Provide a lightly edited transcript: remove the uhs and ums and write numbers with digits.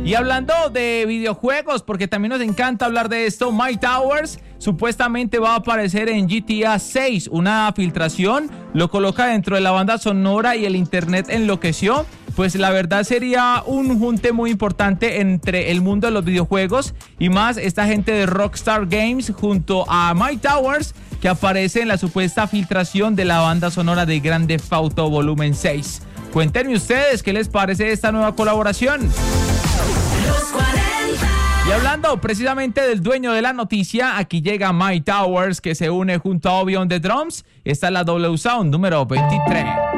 Y hablando de videojuegos, porque también nos encanta hablar de esto, Myth Towers supuestamente va a aparecer en GTA 6. Una filtración lo coloca dentro de la banda sonora y el internet enloqueció. Pues la verdad sería un junte muy importante entre el mundo de los videojuegos y más esta gente de Rockstar Games junto a Myth Towers, que aparece en la supuesta filtración de la banda sonora de Grand Theft Auto Volumen 6. Cuéntenme ustedes qué les parece esta nueva colaboración. Los 40. Y hablando precisamente del dueño de la noticia, aquí llega Myth Towers, que se une junto a Obi on the Drums. Esta es la W Sound número 23.